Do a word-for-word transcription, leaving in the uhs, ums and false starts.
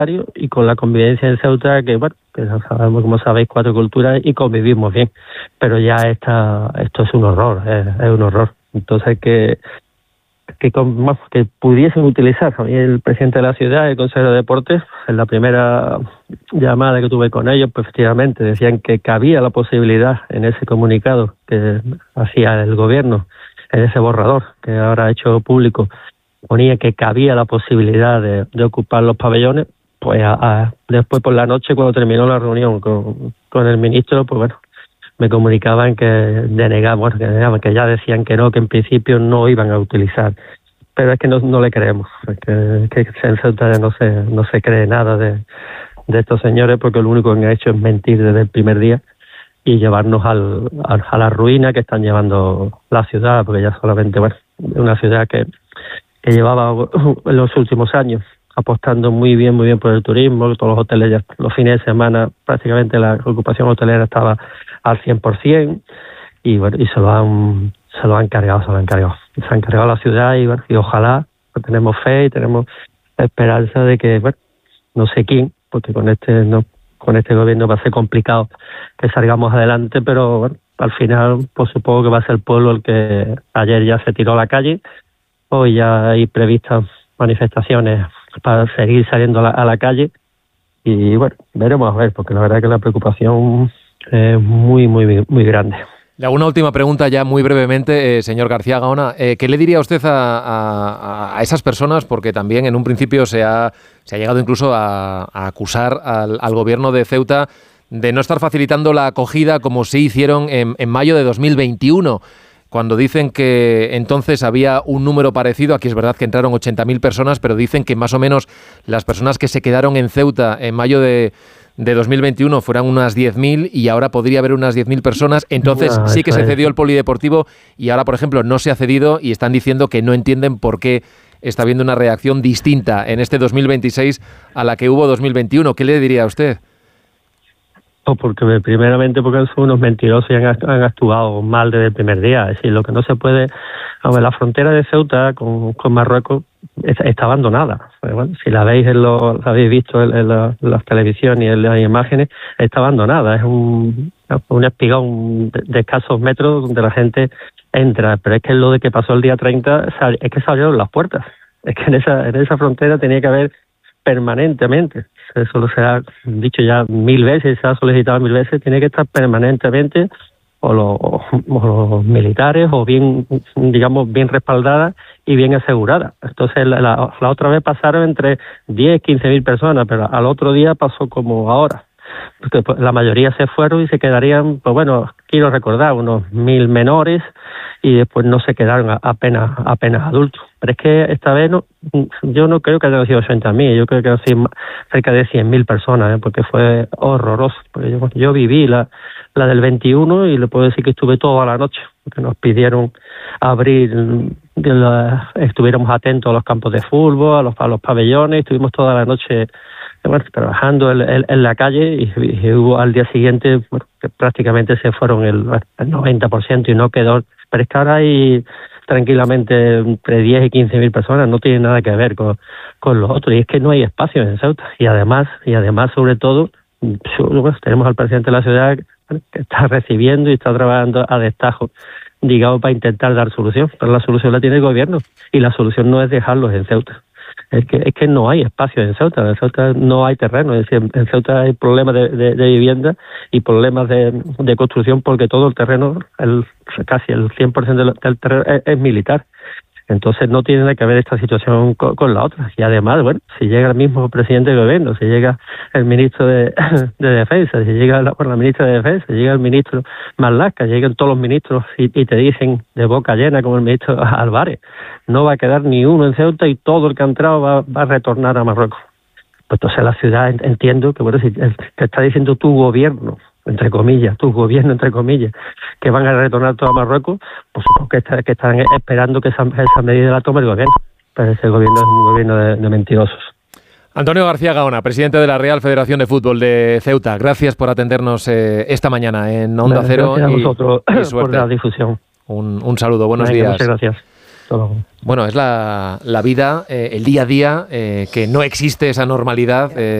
y con la convivencia en Ceuta, que bueno, que sabemos, como sabéis, cuatro culturas y convivimos bien, pero ya esta, esto es un horror, es, es un horror. Entonces que que, con, que pudiesen utilizar a mí el presidente de la ciudad, el consejero de deportes, en la primera llamada que tuve con ellos, pues efectivamente decían que cabía la posibilidad en ese comunicado que hacía el gobierno, en ese borrador que ahora ha hecho público, ponía que cabía la posibilidad de, de ocupar los pabellones. Pues a, a, después por la noche, cuando terminó la reunión con, con el ministro, pues bueno, me comunicaban que denegaban, bueno, que denegaban, que ya decían que no, que en principio no iban a utilizar. Pero es que no, no le creemos, es que, que en Ceuta no se, no se cree nada de, de estos señores, porque lo único que han hecho es mentir desde el primer día y llevarnos al, al, a la ruina que están llevando la ciudad, porque ya solamente, bueno, una ciudad que, que llevaba en los últimos años apostando muy bien, muy bien por el turismo, todos los hoteles, ya, los fines de semana prácticamente la ocupación hotelera estaba al cien por ciento y bueno, y se lo han se lo han cargado, se lo han cargado. Se han cargado la ciudad y bueno, y ojalá, pues tenemos fe y tenemos esperanza de que, bueno, no sé quién, porque con este no con este gobierno va a ser complicado que salgamos adelante, pero bueno, al final pues supongo que va a ser el pueblo el que ayer ya se tiró a la calle, hoy ya hay previstas manifestaciones para seguir saliendo a la, a la calle y bueno, veremos a ver, porque la verdad es que la preocupación es muy, muy, muy grande. Le hago una última pregunta ya muy brevemente, eh, señor García Gaona. Eh, ¿Qué le diría usted a, a, a esas personas? Porque también en un principio se ha, se ha llegado incluso a, a acusar al, al gobierno de Ceuta de no estar facilitando la acogida como sí hicieron en, en mayo de dos mil veintiuno. Cuando dicen que entonces había un número parecido, aquí es verdad que entraron ochenta mil personas, pero dicen que más o menos las personas que se quedaron en Ceuta en mayo de, de dos mil veintiuno fueran unas diez mil y ahora podría haber unas diez mil personas. Entonces no, sí que se cedió el polideportivo y ahora, por ejemplo, no se ha cedido y están diciendo que no entienden por qué está habiendo una reacción distinta en este dos mil veintiséis a la que hubo dos mil veintiuno. ¿Qué le diría a usted? No, porque primeramente porque son unos mentirosos y han, han actuado mal desde el primer día. Es decir, lo que no se puede... A ver, la frontera de Ceuta con, con Marruecos está, está abandonada. Bueno, si la veis, en lo, la habéis visto en, en, la, en las televisiones y en las imágenes, está abandonada. Es un, un espigón de, de escasos metros donde la gente entra. Pero es que lo de que pasó el día treinta, es que se abrieron las puertas. Es que en esa, en esa frontera tenía que haber permanentemente, eso se ha dicho ya mil veces, se ha solicitado mil veces, tiene que estar permanentemente o los, o los militares o bien, digamos, bien respaldadas y bien aseguradas. Entonces la, la, la otra vez pasaron entre diez, quince mil personas, pero al otro día pasó como ahora, porque pues, la mayoría se fueron y se quedarían, pues bueno, quiero recordar, unos mil menores y después no se quedaron apenas apenas adultos. Pero es que esta vez no, yo no creo que hayan sido ochenta mil, yo creo que han sido cerca de cien mil personas, ¿eh? Porque fue horroroso. Porque yo, yo viví la, la del veintiuno y le puedo decir que estuve toda la noche, porque nos pidieron abrir, de la, estuviéramos atentos a los campos de fútbol, a los, a los pabellones, estuvimos toda la noche bueno, trabajando en, en, en la calle y, y hubo al día siguiente bueno, que prácticamente se fueron el, el noventa por ciento y no quedó. Pero es que ahora hay tranquilamente entre diez y quince mil personas, no tiene nada que ver con, con los otros, y es que no hay espacio en Ceuta, y además, y además sobre todo, bueno, tenemos al presidente de la ciudad que está recibiendo y está trabajando a destajo, digamos, para intentar dar solución, pero la solución la tiene el gobierno, y la solución no es dejarlos en Ceuta. Es que es que no hay espacio en Ceuta, en Ceuta no hay terreno, es decir, en Ceuta hay problemas de, de, de vivienda y problemas de, de construcción porque todo el terreno, el casi el cien por ciento del terreno es, es militar. Entonces no tiene nada que ver esta situación con, con la otra. Y además, bueno, si llega el mismo presidente del gobierno, si llega el ministro de, de Defensa, si llega la, bueno, la ministra de Defensa, si llega el ministro Marlaska, llegan todos los ministros y, y te dicen de boca llena como el ministro Álvarez, no va a quedar ni uno en Ceuta y todo el que ha entrado va, va a retornar a Marruecos. Pues entonces la ciudad, entiendo que, bueno, si te está diciendo tu gobierno, entre comillas, tu gobierno, entre comillas, que van a retornar todo a Marruecos, pues supongo que, está, que están esperando que esa, esa medida la tome el gobierno. Pero ese gobierno es un gobierno de, de mentirosos. Antonio García Gaona, presidente de la Real Federación de Fútbol de Ceuta, gracias por atendernos eh, esta mañana en Onda Cero. Gracias a vosotros y, y suerte. por la difusión. Un, un saludo, buenos Venga, días. Muchas gracias. Todo. Bueno, es la, la vida, eh, el día a día, eh, que no existe esa normalidad. Eh,